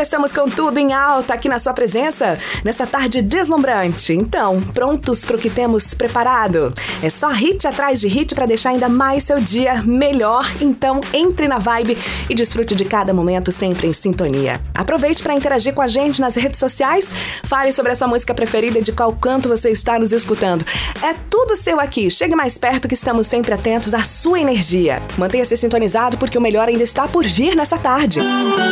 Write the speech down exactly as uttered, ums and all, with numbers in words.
começamos com tudo em alta aqui na sua presença, nessa tarde deslumbrante. Então, prontos para o que temos preparado? É só hit atrás de hit para deixar ainda mais seu dia melhor. Então, entre na vibe e desfrute de cada momento sempre em sintonia. Aproveite para interagir com a gente nas redes sociais. Fale sobre a sua música preferida e de qual canto você está nos escutando. É tudo seu aqui. Chegue mais perto que estamos sempre atentos à sua energia. Mantenha-se sintonizado porque o melhor ainda está por vir nessa tarde.